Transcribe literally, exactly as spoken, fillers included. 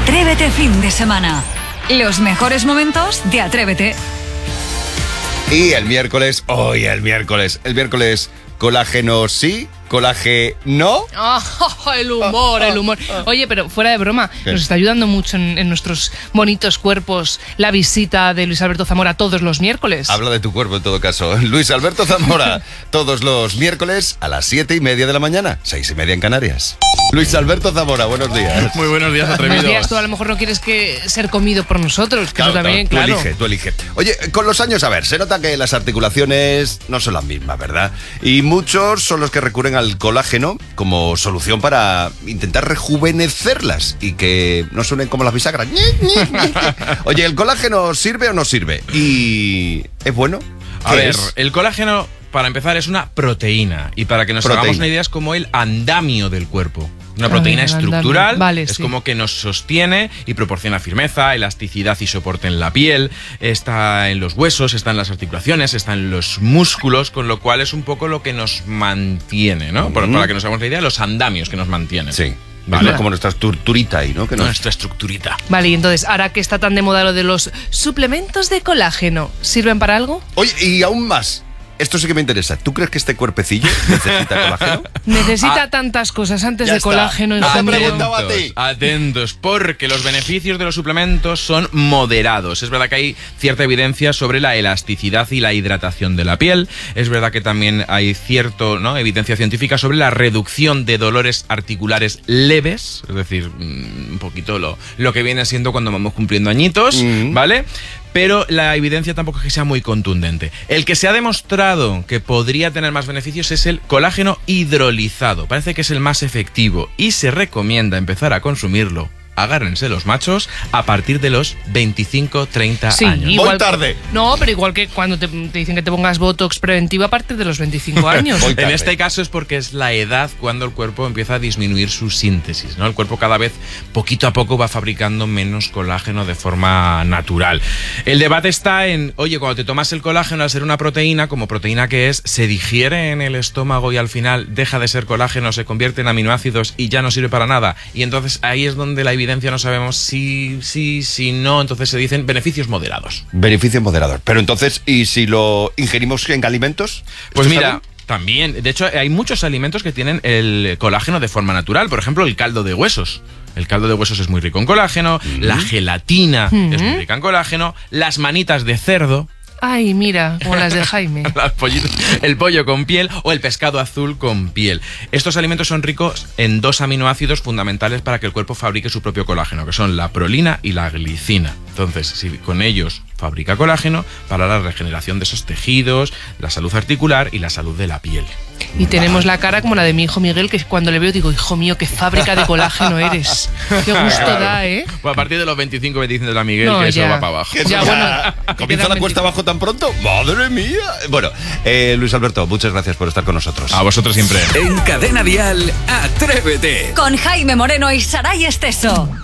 Atrévete fin de semana. Los mejores momentos de Atrévete. Y el miércoles, hoy el miércoles, el miércoles, colágeno sí, colágeno no. Oh, el humor, el humor. Oye, pero fuera de broma, ¿Qué? nos está ayudando mucho en, en nuestros bonitos cuerpos la visita de Luis Alberto Zamora todos los miércoles. Habla de tu cuerpo en todo caso. Luis Alberto Zamora, todos los miércoles a las siete y media de la mañana, seis y media en Canarias. Luis Alberto Zamora, buenos días. Muy buenos días, atrevidos. Buenos días, tú a lo mejor no quieres que ser comido por nosotros, que Claro, eso también, claro, claro. tú elige, tú elige. Oye, con los años, a ver, se nota que las articulaciones no son las mismas, ¿verdad? Y muchos son los que recurren al colágeno como solución para intentar rejuvenecerlas y que no suenen como las bisagras. Oye, ¿el colágeno sirve o no sirve? ¿Y es bueno? A ver, es? el colágeno, para empezar, es una proteína. Y para que nos Proteína. hagamos una idea, es como el andamio del cuerpo. Una A proteína ver, andamio. estructural, Vale, es sí. como que nos sostiene y proporciona firmeza, elasticidad y soporte en la piel, está en los huesos, está en las articulaciones, está en los músculos, con lo cual es un poco lo que nos mantiene, ¿no? Mm. Para, para que nos hagamos la idea, los andamios que nos mantienen. Sí. Vale. Es como nuestra estructurita ahí, ¿no? Que nos... Nuestra estructurita. Vale, y entonces, ahora que está tan de moda lo de los suplementos de colágeno, ¿sirven para algo? Oye, y aún más, esto sí que me interesa. ¿Tú crees que este cuerpecillo necesita colágeno? Necesita Ah, tantas cosas antes ya de está. colágeno. No te hijo mío. preguntaba a ti. Atentos, porque los beneficios de los suplementos son moderados. Es verdad que hay cierta evidencia sobre la elasticidad y la hidratación de la piel. Es verdad que también hay cierto, ¿no? evidencia científica sobre la reducción de dolores articulares leves, es decir, un poquito lo, lo que viene siendo cuando vamos cumpliendo añitos, Mm. ¿vale? Pero la evidencia tampoco es que sea muy contundente. El que se ha demostrado que podría tener más beneficios es el colágeno hidrolizado. Parece que es el más efectivo y se recomienda empezar a consumirlo, agárrense los machos, a partir de los veinticinco treinta Sí, años. Voy igual, tarde. No, pero igual que cuando te, te dicen que te pongas Botox preventivo a partir de los veinticinco años. Voy En tarde. este caso es porque es la edad cuando el cuerpo empieza a disminuir su síntesis, ¿no? El cuerpo cada vez, poquito a poco, va fabricando menos colágeno de forma natural. El debate está en, oye, cuando te tomas el colágeno, al ser una proteína, como proteína que es, se digiere en el estómago y al final deja de ser colágeno, se convierte en aminoácidos y ya no sirve para nada. Y entonces ahí es donde la evidencia no sabemos si sí, si, si no, entonces se dicen beneficios moderados. Beneficios moderados. Pero entonces, ¿y si lo ingerimos en alimentos? Pues ¿Esto está mira, también, de hecho hay muchos alimentos que tienen el colágeno de forma natural, por ejemplo el caldo de huesos. El caldo de huesos es muy rico en colágeno, la gelatina es muy rica en colágeno, las manitas de cerdo, Ay, mira, como las de Jaime. las pollitas, el pollo con piel o el pescado azul con piel. Estos alimentos son ricos en dos aminoácidos fundamentales para que el cuerpo fabrique su propio colágeno, que son la prolina y la glicina. Entonces, si con ellos fabrica colágeno para la regeneración de esos tejidos, la salud articular y la salud de la piel. Y tenemos la cara como la de mi hijo Miguel, que cuando le veo digo, hijo mío, qué fábrica de colágeno eres. Qué gusto da, ¿eh? Pues a partir de los veinticinco veinticinco de la Miguel, No, que ya. eso va para abajo. Que eso Ya, ya- bueno, ¿Comienza la cuesta abajo tan pronto? ¡Madre mía! Bueno, eh, Luis Alberto, muchas gracias por estar con nosotros. A vosotros siempre. En Cadena Dial, Atrévete. Con Jaime Moreno y Saray Esteso.